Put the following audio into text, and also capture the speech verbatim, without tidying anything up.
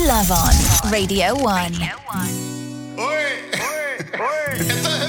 Love On, Radio one. Oye, oye, oye. Esto es